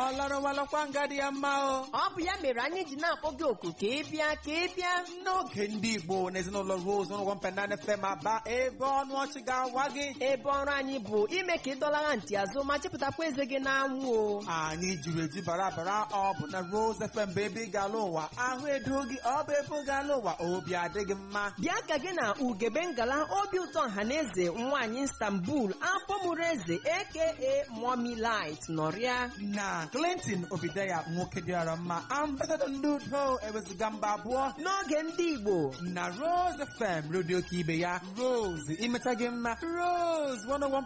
ọlọrọwalọkwa ngadi ya mma o. Ọ bụ ya mere anyị ji na-akpọ gị oku ka ị bịa N'oge ndị Igbo na ezinụlọ Rose n'ụgwọ mpenana FM Aba ebe ọnụ ọchị ga-awa gị. ebe ọrụ anyị bụ ime ka ị dọlara ntị azụ ma chepụtakwa eze gị n'anwụ o. Anyị juru eju bara ọ bụ na Rose FM bụ ebe ị ga-ala ụwa ahụ edo gị ọ bụ ebe ị ga-ala ụwa obi adịghị mma. Bịa ka gị na Ugebe Ngala obi ụtọ ọhaneze nwaanyị Istanbul afọ mụrụ eze aka Mommy Light nọrịa na Clinton Obideya nwoke dịara mma ambasadọ ndị udo ewezuga mba abụọ n'oge ndị Igbo na Rose FM redio ka ibe ya Rose imeta gị mma Rose 101